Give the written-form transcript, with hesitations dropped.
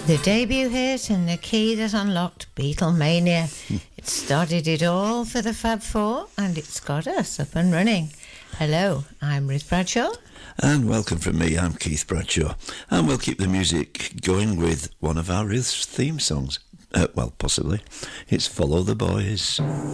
The debut hit and the key that unlocked Beatlemania. It started it all for the Fab Four, and it's got us up and running. Hello, I'm Ruth Bradshaw. And welcome from me, I'm Keith Bradshaw. And we'll keep the music going with one of our Ruth's theme songs. Well, possibly. It's Follow the Boys.